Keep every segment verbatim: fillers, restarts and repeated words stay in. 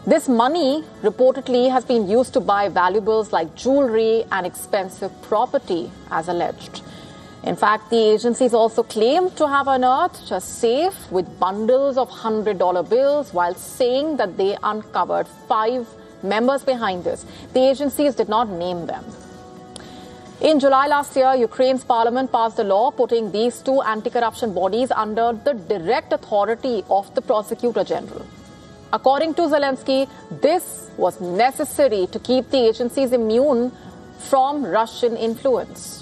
This money reportedly has been used to buy valuables like jewelry and expensive property, as alleged. In fact, the agencies also claimed to have unearthed a safe with bundles of one hundred dollar bills while saying that they uncovered five members behind this. The agencies did not name them. In July last year, Ukraine's parliament passed a law putting these two anti-corruption bodies under the direct authority of the prosecutor general. According to Zelensky, this was necessary to keep the agencies immune from Russian influence.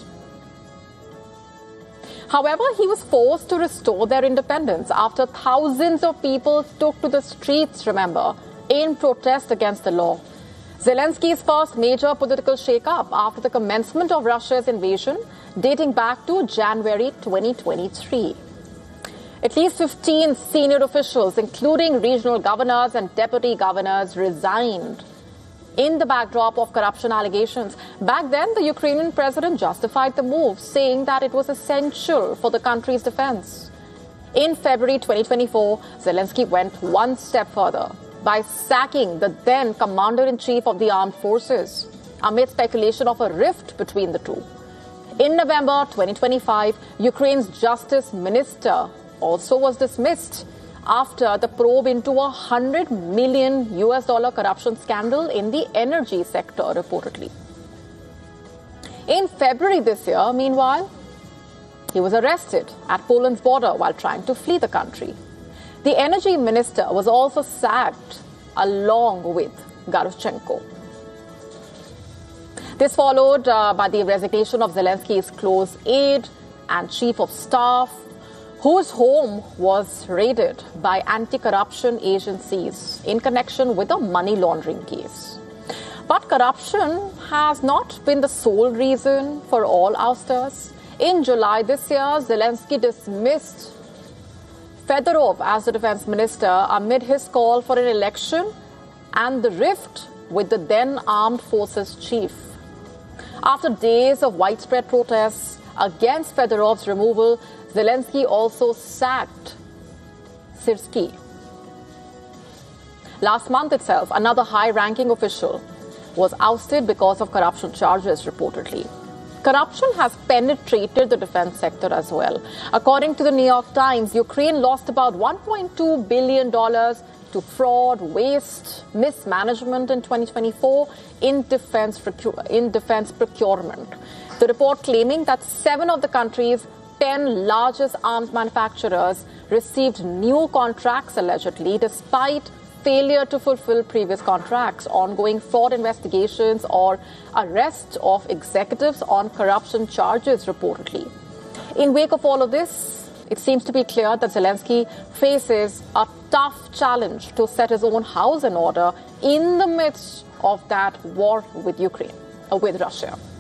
However, he was forced to restore their independence after thousands of people took to the streets, remember, in protest against the law. Zelensky's first major political shake-up after the commencement of Russia's invasion, dating back to January twenty twenty-three. At least fifteen senior officials, including regional governors and deputy governors, resigned in the backdrop of corruption allegations. Back then, the Ukrainian president justified the move, saying that it was essential for the country's defense. In February twenty twenty-four, Zelensky went one step further by sacking the then commander-in-chief of the armed forces, amid speculation of a rift between the two. In November twenty twenty-five, Ukraine's justice minister also was dismissed after the probe into a one hundred million U S dollar corruption scandal in the energy sector, reportedly. In February this year, meanwhile, he was arrested at Poland's border while trying to flee the country. The energy minister was also sacked along with Garushchenko. This followed uh, by the resignation of Zelensky's close aide and chief of staff, whose home was raided by anti-corruption agencies in connection with a money laundering case. But corruption has not been the sole reason for all ousters. In July this year, Zelensky dismissed Fedorov as the defense minister amid his call for an election and the rift with the then armed forces chief. After days of widespread protests against Fedorov's removal, Zelensky also sacked Syrskyi. Last month itself, another high-ranking official was ousted because of corruption charges, reportedly. Corruption has penetrated the defense sector as well. According to the New York Times, Ukraine lost about one point two billion dollars to fraud, waste, mismanagement in twenty twenty-four in defense, in defense procurement. The report claiming that seven of the country's ten largest arms manufacturers received new contracts allegedly despite failure to fulfill previous contracts, ongoing fraud investigations or arrest of executives on corruption charges, reportedly. In wake of all of this, it seems to be clear that Zelensky faces a tough challenge to set his own house in order in the midst of that war with Ukraine, or with Russia.